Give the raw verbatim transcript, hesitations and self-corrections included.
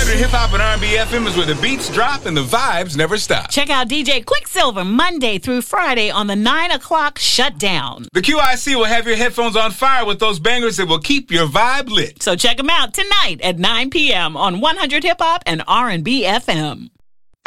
hundred Hip Hop and R and B F M is where the beats drop and the vibes never stop. Check out D J Quicksilver Monday through Friday on the nine o'clock shutdown. The Q I C will have your headphones on fire with those bangers that will keep your vibe lit. So check them out tonight at nine p.m. on one hundred Hip Hop and R and B F M.